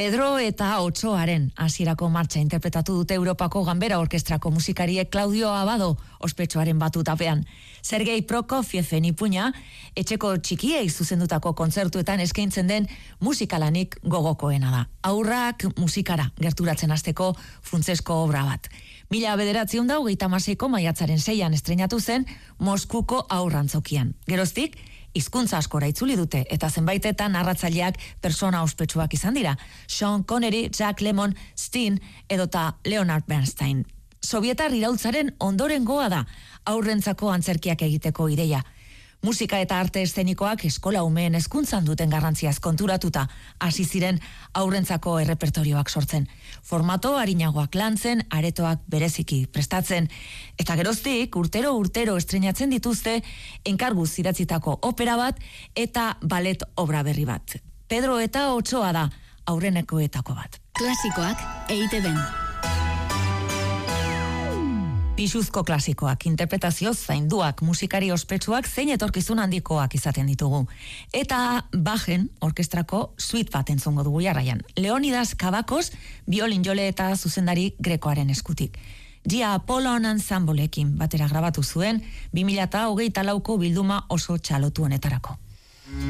Pedro eta Otsoaren hasierako martxa interpretatu dute Europako Ganbera Orkestrako musikariek Claudio Abado ospetsuaren batutapean. Sergei Prokofieven ipuina etxeko txikiei zuzendutako kontzertuetan eskaintzen den musikalanik gogokoena da. Haurrak musikara gerturatzen hasteko funtsezko obra bat. 1936ko maiatzaren 6an estreinatu zen Moskuko Haurrantzokian. Geroztik, hizkuntza askora itzuli dute eta zenbaitetan narratzaileak persona ospetsuak izan dira. Sean Connery, Jack Lemmon, Steen edota Leonard Bernstein. Sovietar irautzaren ondorengoa da haurrentzako antzerkiak egiteko ideia. Musika eta arte eszenikoak eskola umeen hezkuntzan duten garrantziaz konturatuta hasi ziren haurrentzako errepertorioak sortzen. Formato arinagoak lantzen, aretoak bereziki prestatzen, eta geroztik urtero estreinatzen dituzte enkarguz idatzitako opera bat eta ballet obra berri bat. Pedro eta Otsoa da aurrenekoetako bat. Klasikoak EITB-n. Pisuzko klasikoak, interpretazio zainduak, musikari ospetsuak zein etorkizun handikoak izaten ditugu. Eta Bachen orkestrako suite bat entzungo dugu jarraian. Leonidas Kavakos, biolinjole eta zuzendari grekoaren eskutik. Gia Apollon Ensembleekin batera grabatu zuen 2024ko bilduma oso txalotu honetarako.